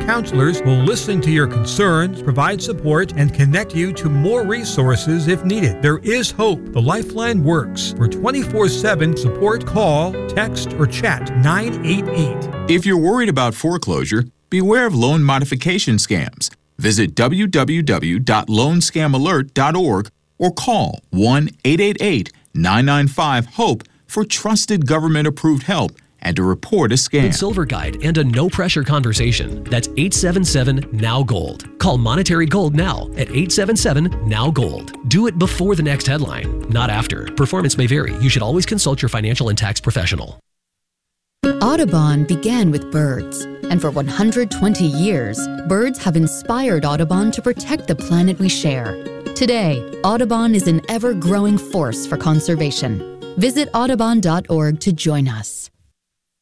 counselors will listen to your concerns, provide support, and connect you to more resources if needed. There is hope. The Lifeline works. For 24/7 support, call, text, or chat 988. If you're worried about foreclosure, beware of loan modification scams. Visit www.loanscamalert.org or call 1-888-995-HOPE for trusted government-approved help and to report a scam. Silver Guide and a no-pressure conversation. That's 877-NOW-GOLD. Call Monetary Gold now at 877-NOW-GOLD. Do it before the next headline, not after. Performance may vary. You should always consult your financial and tax professional. Audubon began with birds, and for 120 years, birds have inspired Audubon to protect the planet we share. Today, Audubon is an ever-growing force for conservation. Visit audubon.org to join us.